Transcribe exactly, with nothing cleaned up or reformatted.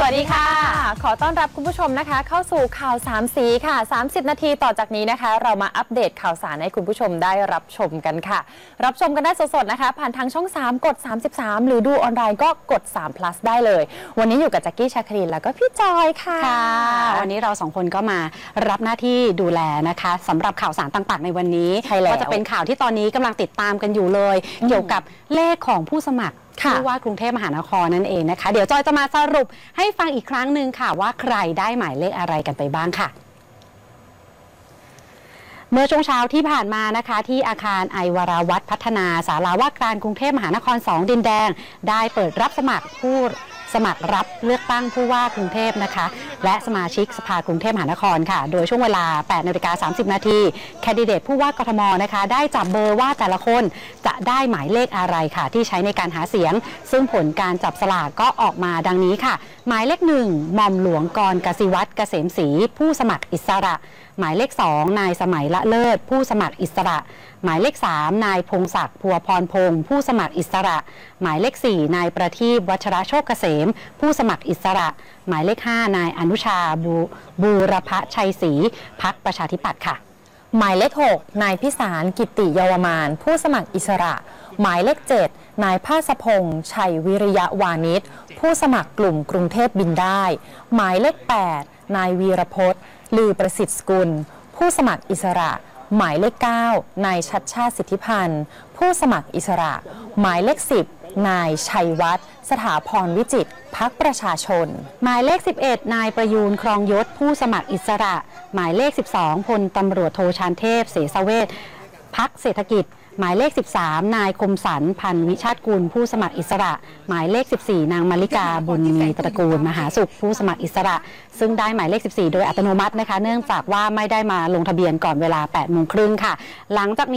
วัสดีค่ะขอต้อนรับคุณผู้ชมนะคะเข้าสู่ข่าวสามสีค่ะสามสิบนาทีต่อจากนี้นะคะเรามาอัปเดตข่าวสารให้คุณผู้ชมได้รับชมกันค่ะรับชมกันได้สดๆนะคะผ่านทางช่องสามกดสามสิบสามหรือดูออนไลน์ก็กดสาม plus ได้เลยวันนี้อยู่กับแจ็คกี้ชาครีนแล้วก็พี่จอยค่ะค่ะวันนี้เราสองคนก็มารับหน้าที่ดูแลนะคะสำหรับข่าวสารต่างๆในวันนี้ก็จะเป็นข่าวที่ตอนนี้กำลังติดตามกันอยู่เลยเกี่ยวกับเลขของผู้สมัครผู้ว่ากรุงเทพมหานครนั่นเองนะคะเดี๋ยวจอยจะมาสรุปให้ฟังอีกครั้งหนึ่งค่ะว่าใครได้หมายเลขอะไรกันไปบ้างค่ะเมื่อช่วงเช้าที่ผ่านมานะคะที่อาคารไอวราวัฒน์พัฒนาศาลาว่าการกรุงเทพมหานครสองดินแดงได้เปิดรับสมัครผู้สมัครรับเลือกตั้งผู้ว่ากรุงเทพนะคะและสมาชิกสภากรุงเทพมหานครค่ะโดยช่วงเวลา แปดนาฬิกาสามสิบนาทีแคนดิเดตผู้ว่ากทมนะคะได้จับเบอร์ว่าแต่ละคนจะได้หมายเลขอะไรค่ะที่ใช้ในการหาเสียงซึ่งผลการจับสลากก็ออกมาดังนี้ค่ะหมายเลขหนึ่งหม่อมหลวงกรกสิวัตรเกษมศรีผู้สมัครอิสระหมายเลขสองนายสมัยละเลิศผู้สมัครอิสระหมายเลขสามนายพงศักดิ์พัวพรพงศ์ผู้สมัครอิสระหมายเลขสี่นายประทีปวัชระโชคเกษมผู้สมัครอิสระหมายเลขห้านายอนุชาบูบูรพชัยศรีพรรคประชาธิปัตย์ค่ะหมายเลขหกนายพิสารกิติเยาวมานผู้สมัครอิสระหมายเลขเจ็ดนายภาสพงษ์ชัยวิริยะวานิชผู้สมัครกลุ่มกรุงเทพบินได้หมายเลขแปดนายวีรพจน์ลือประสิทธิ์สกุลผู้สมัครอิสระหมายเลขเก้านายชัดชาติสิทธิพันธ์ผู้สมัครอิสระหมายเลขสิบนายชัยวัฒน์สถาพรวิจิตรพรรคประชาชนหมายเลขสิบเอ็ดนายประยูนครองยศผู้สมัครอิสระหมายเลขสิบสองพลตำรวจโทชานเทพเสสเวชพรรคเศรษฐกิจหมายเลขสิบสามนายคมสันพันวิชาติกุลผู้สมัครอิสระหมายเลขสิบสี่นางมาริกาบุญมีตระกูลมหาสุขผู้สมัครอิสระซึ่งได้หมายเลขสิบสี่โดยอัตโนมัตินะคะเนื่องจากว่าไม่ได้มาลงทะเบียนก่อนเวลา แปดโมงครึ่งค่ะหลังจาก